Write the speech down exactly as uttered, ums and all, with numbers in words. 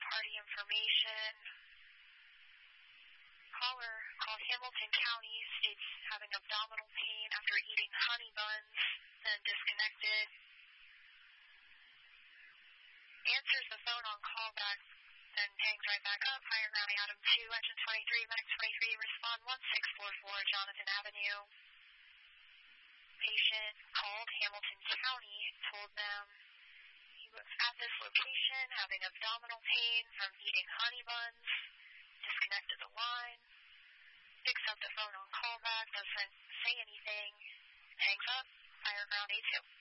party information. Caller called Hamilton County, states having abdominal pain after eating honey buns, then disconnected. Answers the phone on callback, then hangs right back up. Higher ground Adam two, engine twenty-three, Max twenty-three, respond one six four four, Jonathan Avenue. Patient called Hamilton County, told them he was at this location having abdominal pain from eating honey buns, disconnected the line, picks up the phone on callback, doesn't say anything, hangs up. Higher ground A two.